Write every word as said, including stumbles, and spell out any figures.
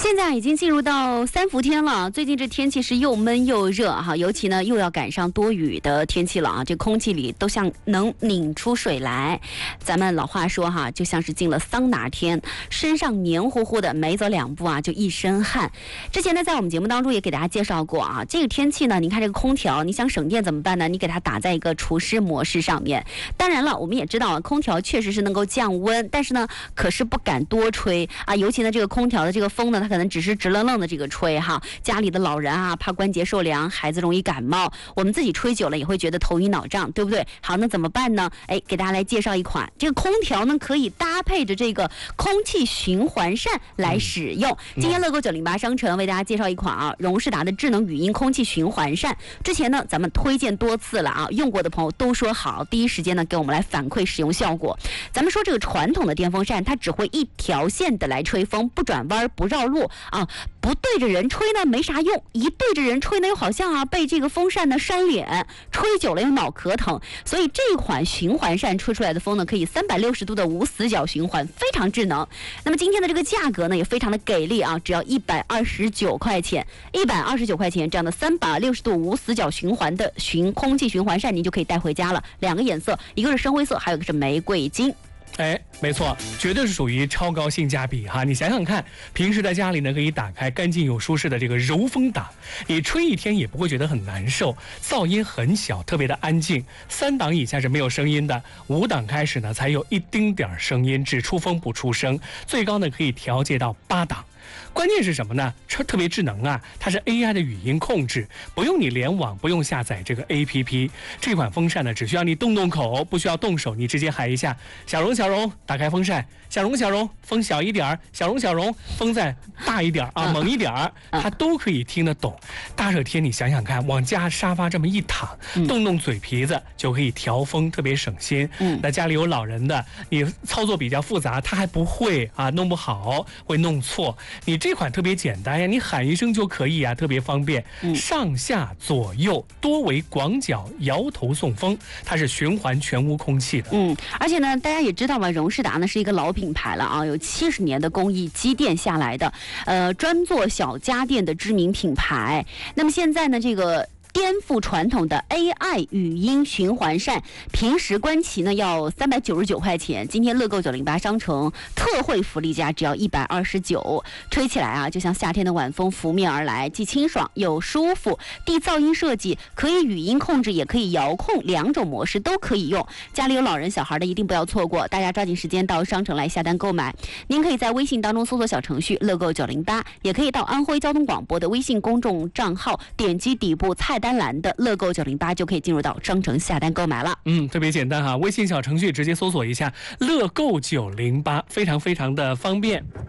现在已经进入到三伏天了，最近这天气是又闷又热哈，尤其呢又要赶上多雨的天气了啊，这空气里都像能拧出水来。咱们老话说哈，就像是进了桑拿天，身上黏糊糊的，没走两步啊就一身汗。之前呢在我们节目当中也给大家介绍过啊，这个天气呢，你看这个空调，你想省电怎么办呢？你给它打在一个除湿模式上面。当然了，我们也知道啊，空调确实是能够降温，但是呢，可是不敢多吹啊，尤其呢这个空调的这个风呢，它可能只是直愣愣的这个吹哈，家里的老人啊怕关节受凉，孩子容易感冒，我们自己吹久了也会觉得头晕脑胀，对不对？好，那怎么办呢？哎，给大家来介绍一款这个空调呢，可以搭配着这个空气循环扇来使用。嗯、今天乐购九零八商城为大家介绍一款啊，荣仕达的智能语音空气循环扇。之前呢，咱们推荐多次了啊，用过的朋友都说好，第一时间呢给我们来反馈使用效果。咱们说这个传统的电风扇，它只会一条线的来吹风，不转弯不绕路啊，不对着人吹呢没啥用，一对着人吹呢又好像啊被这个风扇呢扇脸，吹久了又脑壳疼。所以这款循环扇吹出来的风呢，可以三百六十度的无死角循环，非常智能。那么今天的这个价格呢也非常的给力啊，只要一百二十九块钱，一百二十九块钱这样的三百六十度无死角循环的循空气循环扇，您就可以带回家了。两个颜色，一个是深灰色，还有一个是玫瑰金。 哎，没错，绝对是属于超高性价比哈！你想想看，平时在家里呢，可以打开干净又舒适的这个柔风档，你吹一天也不会觉得很难受，噪音很小，特别的安静。三档以下是没有声音的，五档开始呢才有一丁点儿声音，只出风不出声，最高呢可以调节到八档。关键是什么呢？特别智能啊，它是 A I 的语音控制，不用你联网，不用下载这个 A P P。这款风扇呢，只需要你动动口，不需要动手，你直接喊一下小荣小荣，打开风扇，小荣小荣，风小一点儿，小荣小荣，风再大一点啊，猛一点儿，它都可以听得懂。大热天你想想看，往家沙发这么一躺，动动嘴皮子就可以调风，特别省心。嗯，那家里有老人的，你操作比较复杂，他还不会啊，弄不好会弄错。你这款特别简单呀，你喊一声就可以啊，特别方便。嗯、上下左右多为广角摇头送风，它是循环全屋空气的。 嗯，而且呢，大家也知道吧，荣仕达呢是一个老品牌了啊，有七十年的工艺积淀下来的，呃，专做小家电的知名品牌。那么现在呢，这个颠覆传统的 A I 语音循环扇，平时官旗呢要三百九十九块钱，今天乐购九零八商城特惠福利价只要一百二十九，吹起来啊就像夏天的晚风拂面而来，既清爽又舒服。低噪音设计，可以语音控制，也可以遥控，两种模式都可以用。家里有老人小孩的一定不要错过，大家抓紧时间到商城来下单购买。您可以在微信当中搜索小程序乐购九零八，也可以到安徽交通广播的微信公众账号，点击底部菜单栏的乐购九零八就可以进入到商城下单购买了。 嗯，特别简单哈，微信小程序直接搜索一下乐购九零八，非常非常的方便。